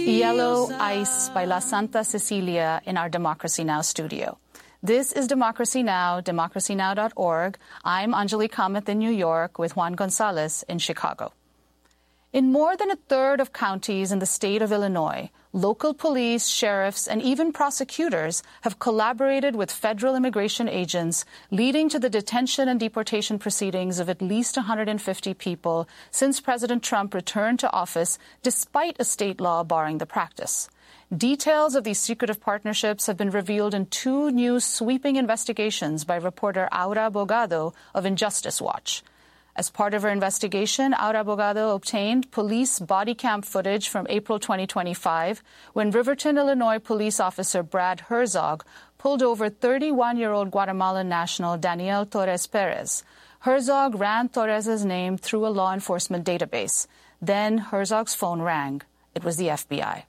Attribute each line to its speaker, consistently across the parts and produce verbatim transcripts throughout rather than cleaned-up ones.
Speaker 1: Yellow Ice by La Santa Cecilia in our Democracy Now! Studio. This is Democracy Now!, democracy now dot org. I'm Anjali Kamath in New York with Juan Gonzalez in Chicago. In more than a third of counties in the state of Illinois, local police, sheriffs, and even prosecutors have collaborated with federal immigration agents, leading to the detention and deportation proceedings of at least one hundred fifty people since President Trump returned to office, despite a state law barring the practice. Details of these secretive partnerships have been revealed in two new sweeping investigations by reporter Aura Bogado of Injustice Watch. As part of her investigation, Aura Bogado obtained police body cam footage from April twenty twenty-five when Riverton, Illinois police officer Brad Herzog pulled over thirty-one-year-old Guatemalan national Daniel Torres Perez. Herzog ran Torres's name through a law enforcement database. Then Herzog's phone rang. It was the F B I.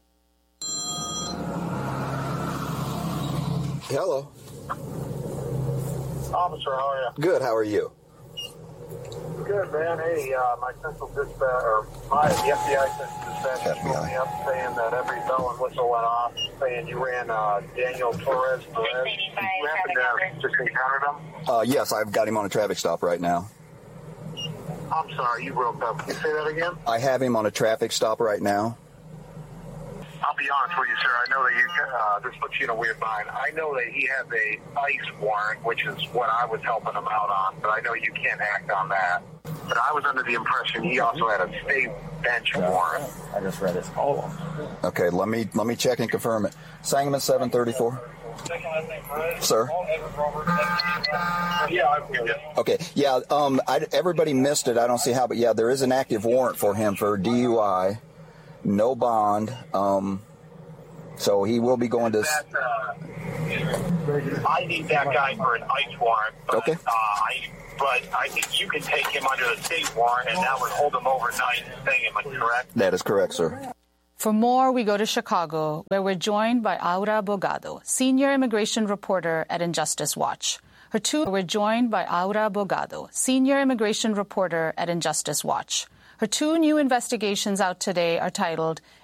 Speaker 2: Hello.
Speaker 3: Officer, how are you?
Speaker 2: Good, how are you?
Speaker 3: Good, man. Hey, uh, my central dispatch, or my, the F B I central dispatch called me up saying that every bell and whistle went off, saying you ran uh, Daniel Torres Perez. Did you happen to just encountered him?
Speaker 2: Uh, yes, I've got him on a traffic stop right now.
Speaker 3: I'm sorry, you broke up. Can you say that again?
Speaker 2: I have him on a traffic stop right now.
Speaker 3: I'll be honest with you, sir. I know that you, uh, this puts you in a weird bind. I know that he has a ICE warrant, which is what I was helping him out on, but I know you can't act on that. But I was under the impression he also had a state bench warrant.
Speaker 4: I just read his call.
Speaker 2: Okay, let me let me check and confirm it. Sangamon seven thirty-four. Sir?
Speaker 3: Yeah, I'm good.
Speaker 2: Okay, yeah, um, I, everybody missed it. I don't see how, but yeah, there is an active warrant for him for D U I. No bond, um, so he will be going to...
Speaker 3: That, uh, I need that guy for an ICE warrant, but,
Speaker 2: okay.
Speaker 3: uh, I, but I think you can take him under the state warrant, and that would hold him overnight in Sangamon, correct?
Speaker 2: That is correct, sir.
Speaker 1: For more, we go to Chicago, where we're joined by Aura Bogado, senior immigration reporter at Injustice Watch. Her two we're joined by Aura Bogado, senior immigration reporter at Injustice Watch. Her two new investigations out today are titled